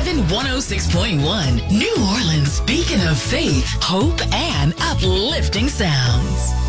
Heaven 106.1, New Orleans, beacon of faith, hope, and uplifting sounds.